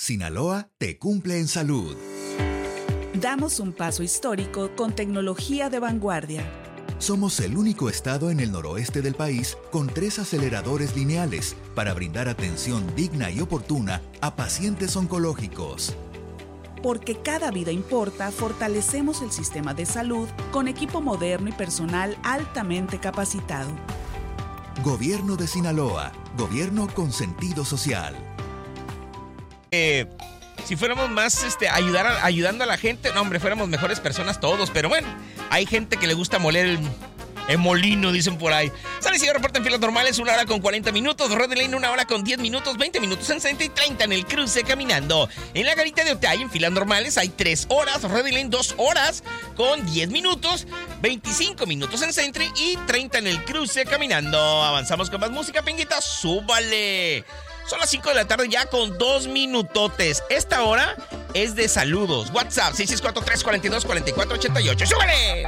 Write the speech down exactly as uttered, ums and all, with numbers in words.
Sinaloa te cumple en salud. Damos un paso histórico con tecnología de vanguardia. Somos el único estado en el noroeste del país con tres aceleradores lineales para brindar atención digna y oportuna a pacientes oncológicos. Porque cada vida importa, fortalecemos el sistema de salud con equipo moderno y personal altamente capacitado. Gobierno de Sinaloa. Gobierno con sentido social. Eh, si fuéramos más este, ayudar a, ayudando a la gente, no, hombre, fuéramos mejores personas todos. Pero bueno, hay gente que le gusta moler el, el molino, dicen por ahí. Sale y reporta en filas normales, una hora con cuarenta minutos. Red Lane, una hora con diez minutos, veinte minutos en centro y treinta en el cruce caminando. En la garita de Otay, en filas normales, hay tres horas. Red Lane, dos horas con diez minutos, veinticinco minutos en centro y treinta en el cruce caminando. Avanzamos con más música, Pinguita, súbale. Son las cinco de la tarde ya con dos minutotes. Esta hora es de saludos. WhatsApp seis seis cuatro, tres cuatro dos, cuatro cuatro ocho ocho. ¡Súbele!